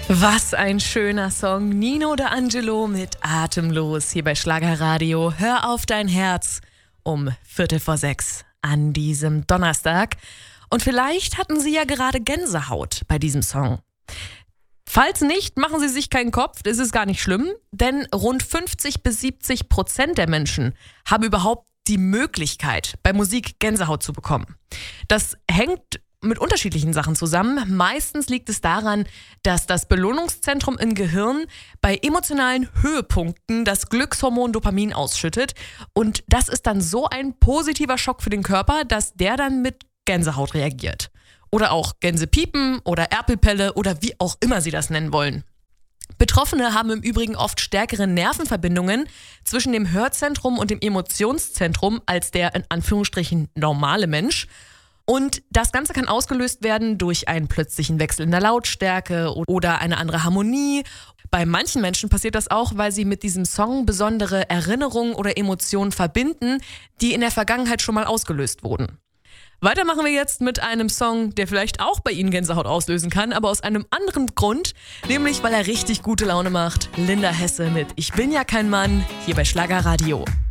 Was ein schöner Song. Nino D'Angelo mit Atemlos hier bei Schlagerradio. Hör auf dein Herz um 5:45 an diesem Donnerstag. Und vielleicht hatten Sie ja gerade Gänsehaut bei diesem Song. Falls nicht, machen Sie sich keinen Kopf, das ist gar nicht schlimm, denn rund 50-70% der Menschen haben überhaupt die Möglichkeit, bei Musik Gänsehaut zu bekommen. Das hängt mit unterschiedlichen Sachen zusammen. Meistens liegt es daran, dass das Belohnungszentrum im Gehirn bei emotionalen Höhepunkten das Glückshormon Dopamin ausschüttet. Und das ist dann so ein positiver Schock für den Körper, dass der dann mit Gänsehaut reagiert. Oder auch Gänsepiepen oder Erpelpelle oder wie auch immer Sie das nennen wollen. Betroffene haben im Übrigen oft stärkere Nervenverbindungen zwischen dem Hörzentrum und dem Emotionszentrum als der in Anführungsstrichen normale Mensch. Und das Ganze kann ausgelöst werden durch einen plötzlichen Wechsel in der Lautstärke oder eine andere Harmonie. Bei manchen Menschen passiert das auch, weil sie mit diesem Song besondere Erinnerungen oder Emotionen verbinden, die in der Vergangenheit schon mal ausgelöst wurden. Weiter machen wir jetzt mit einem Song, der vielleicht auch bei Ihnen Gänsehaut auslösen kann, aber aus einem anderen Grund, nämlich weil er richtig gute Laune macht. Linda Hesse mit Ich bin ja kein Mann, hier bei Schlagerradio.